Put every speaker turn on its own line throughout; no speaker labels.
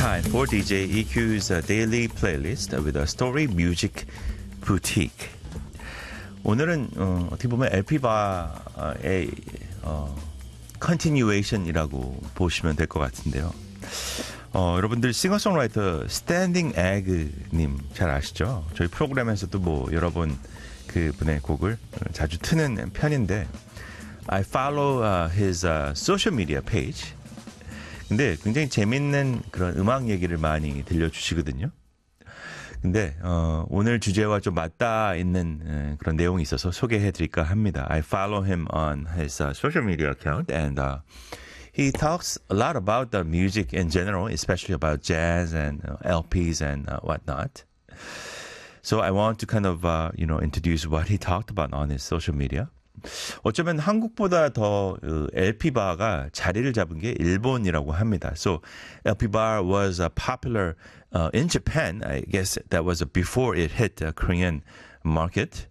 time for DJ EQ's daily playlist with a story music boutique. 오늘은 어떻게 보면 LP바의 continuation이라고 보시면 될 것 같은데요. 여러분들 싱어송라이터 스탠딩 에그님 잘 아시죠? 저희 프로그램에서도 뭐 여러 번 그분의 곡을 자주 트는 편인데 I follow his social media page. 근데 굉장히 재밌는 그런 음악 얘기를 많이 들려주시거든요. 근데 오늘 주제와 좀 맞닿아 있는 그런 내용이 있어서 소개해드릴까 합니다. I follow him on his social media account and he talks a lot about the music in general, especially about jazz and LPs and whatnot. So I want to kind of introduce what he talked about on his social media. 어쩌면 한국보다 더 LP바가 자리를 잡은 게 일본이라고 합니다. So LP바 was popular in Japan. I guess that was before it hit the Korean market.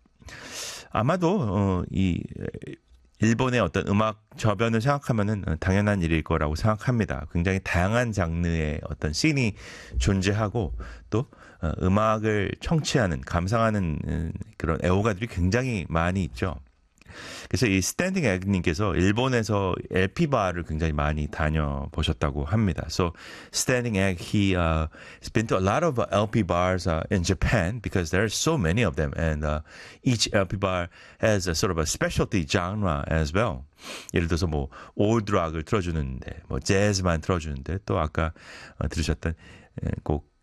아마도 이 일본의 어떤 음악 저변을 생각하면은 당연한 일일 거라고 생각합니다. 굉장히 다양한 장르의 어떤 씬이 존재하고 또 음악을 청취하는, 감상하는 그런 애호가들이 굉장히 많이 있죠. 그래서 이 스탠딩 에그님께서 일본에서 LP바를 굉장히 많이 다녀보셨다고 합니다. So Standing Egg, he's been to a lot of LP bars in Japan because there are so many of them, and each LP bar has a sort of a specialty genre as well. 예를 들어서 뭐 올드 락을 틀어주는데, 뭐 재즈만 틀어주는데, 또 아까 들으셨던 곡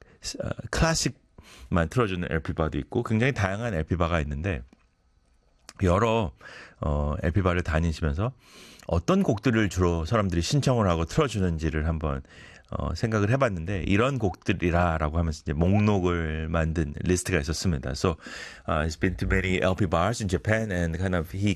클래식만 틀어주는 LP 바도 있고 굉장히 다양한 LP 바가 있는데. 여러 LP바를 다니시면서 어떤 곡들을 주로 사람들이 신청을 하고 틀어주는지를 한번 생각을 해봤는데 이런 곡들이라라고 하면서 이제 목록을 만든 리스트가 있었습니다. So he's been to many LP bars in Japan and he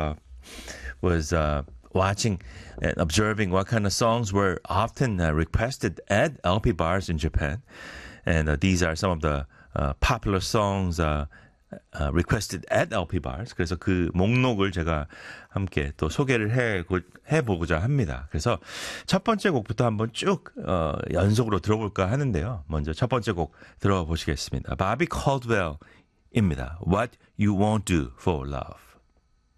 was watching and observing what kind of songs were often requested at LP bars in Japan, and these are some of the popular songs. Requested at LP bars. 그래서 그 목록을 제가 함께 또 소개를 해보고자 합니다. 그래서 첫 번째 곡부터 한번 쭉 연속으로 들어볼까 하는데요. 먼저 첫 번째 곡 들어보시겠습니다. 바비 콜드웰입니다. What You Won't Do for Love.